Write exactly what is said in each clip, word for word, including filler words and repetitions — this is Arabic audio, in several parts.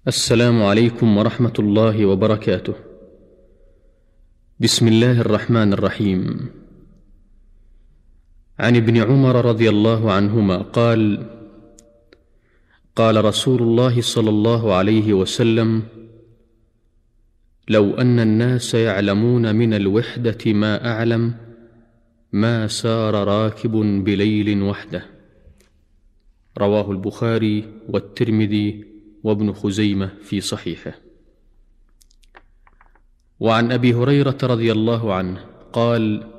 السلام عليكم ورحمة الله وبركاته. بسم الله الرحمن الرحيم. عن ابن عمر رضي الله عنهما قال: قال رسول الله صلى الله عليه وسلم: لو أن الناس يعلمون من الوحدة ما أعلم ما سار راكب بليل وحده. رواه البخاري والترمذي وابن خزيمة في صحيحه. وعن أبي هريرة رضي الله عنه قال: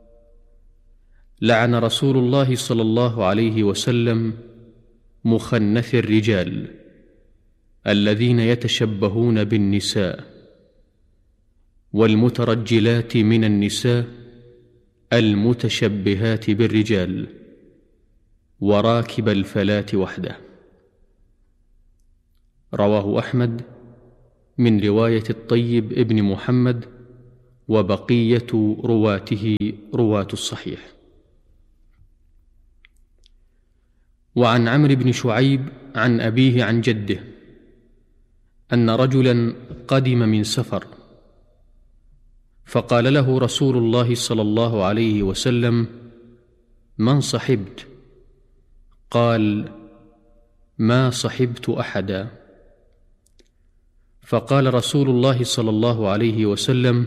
لعن رسول الله صلى الله عليه وسلم مخنث الرجال الذين يتشبهون بالنساء، والمترجلات من النساء المتشبهات بالرجال، وراكب الفلاة وحده. رواه أحمد من رواية الطيب ابن محمد، وبقية رواته رواة الصحيح. وعن عمرو بن شعيب عن أبيه عن جده أن رجلا قدم من سفر، فقال له رسول الله صلى الله عليه وسلم: من صحبت؟ قال: ما صحبت أحدا. فقال رسول الله صلى الله عليه وسلم: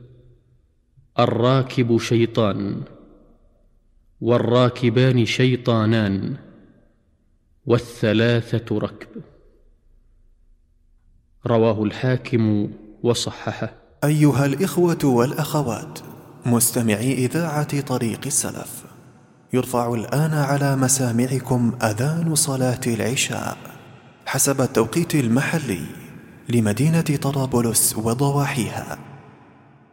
الراكب شيطان، والراكبان شيطانان، والثلاثة ركب. رواه الحاكم وصححه. أيها الإخوة والأخوات مستمعي إذاعة طريق السلف، يرفع الآن على مسامعكم أذان صلاة العشاء حسب التوقيت المحلي لمدينة طرابلس وضواحيها.